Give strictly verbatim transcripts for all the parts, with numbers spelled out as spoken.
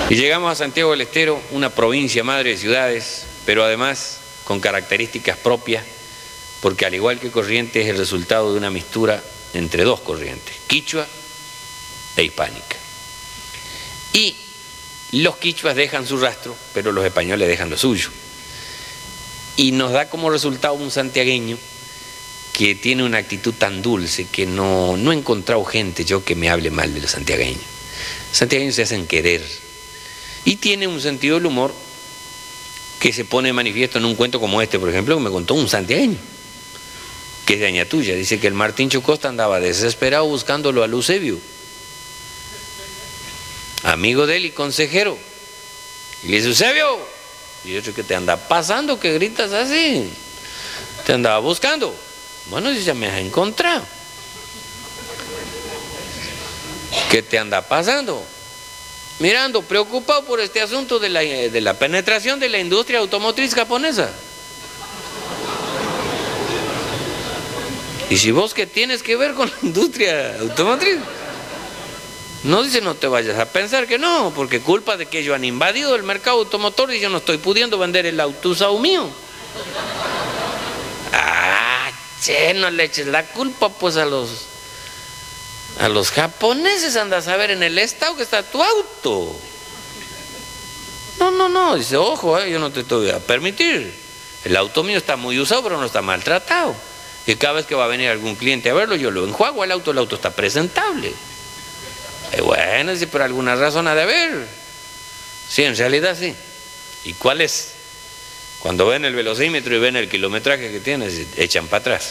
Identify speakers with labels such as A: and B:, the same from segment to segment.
A: Y llegamos a Santiago del Estero, una provincia madre de ciudades, pero además con características propias, porque al igual que Corrientes es el resultado de una mixtura entre dos corrientes, quichua e hispánica. Y los quichuas dejan su rastro, pero los españoles dejan lo suyo. Y nos da como resultado un santiagueño que tiene una actitud tan dulce que no, no he encontrado gente yo que me hable mal de los santiagueños. Los santiagueños se hacen querer. Y tiene un sentido del humor que se pone de manifiesto en un cuento como este, por ejemplo, que me contó un santiagueño, que es de Añatuya. Dice que el Martín Chocosta andaba desesperado buscándolo a Eusebio, amigo de él y consejero. Y le dice: Eusebio, y otro: ¿qué te anda pasando? ¿Qué gritas así? Te andaba buscando. Bueno, si ya me has encontrado. ¿Qué te anda pasando? Mirando, preocupado por este asunto de la, de la penetración de la industria automotriz japonesa. Y si vos que tienes que ver con la industria automotriz, no dice, no te vayas a pensar que no, porque culpa de que ellos han invadido el mercado automotor y yo no estoy pudiendo vender el auto usado mío. Ah, che, no le eches la culpa pues a los a los japoneses, andas a ver en el estado que está tu auto. No, no, no, dice, ojo, eh, yo no te voy a permitir. El auto mío está muy usado, pero no está maltratado. Y cada vez que va a venir algún cliente a verlo, yo lo enjuago el auto, el auto está presentable. Eh, bueno, dice, por alguna razón ha de haber. Sí, en realidad sí. ¿Y cuál es? Cuando ven el velocímetro y ven el kilometraje que tiene, se echan para atrás.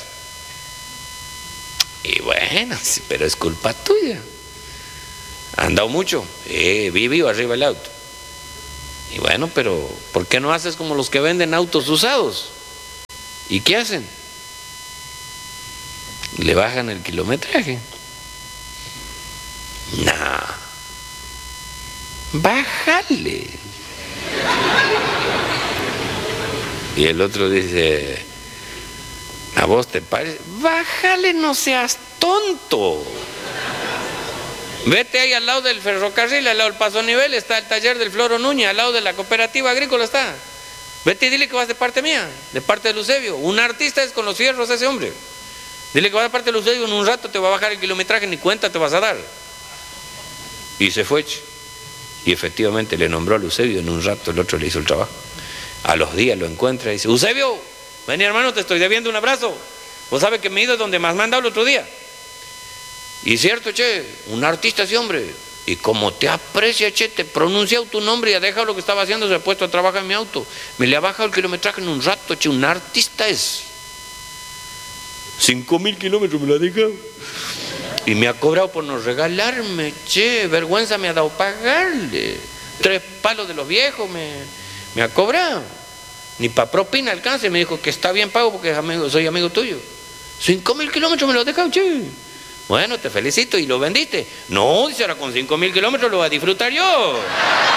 A: Y bueno, sí, pero es culpa tuya. ¿Ha andado mucho? Eh, vivió arriba el auto. Y bueno, pero ¿por qué no haces como los que venden autos usados? ¿Y qué hacen? Le bajan el kilometraje. Nah, bájale. Y el otro dice, ¿a vos te parece? Bájale, no seas tonto. Vete ahí al lado del ferrocarril, al lado del Paso Nivel, está el taller del Floro Núñez, al lado de la cooperativa agrícola está. Vete y dile que vas de parte mía, de parte de Eusebio. Un artista es con los fierros ese hombre. Dile que vas de parte de Eusebio, en un rato te va a bajar el kilometraje, ni cuenta te vas a dar. Y se fue. Y efectivamente le nombró a Eusebio, en un rato el otro le hizo el trabajo. A los días lo encuentra y dice, Eusebio, vení hermano, te estoy debiendo un abrazo. Vos sabes que me he ido donde más me han dado el otro día. Y cierto, che, un artista ese hombre. Y como te aprecia, che, te pronuncia tu nombre y ha dejado lo que estaba haciendo, se ha puesto a trabajar en mi auto. Me le ha bajado el kilometraje en un rato, che, un artista es. Cinco mil kilómetros me lo ha dejado. Y me ha cobrado por no regalarme, che, vergüenza me ha dado pagarle. Tres palos de los viejos me, me ha cobrado. Ni para propina alcance, me dijo que está bien pago porque es amigo, soy amigo tuyo. Cinco mil kilómetros me lo ha dejado, che. Bueno, te felicito, ¿y lo vendiste? No, dice, ahora con cinco mil kilómetros lo voy a disfrutar yo.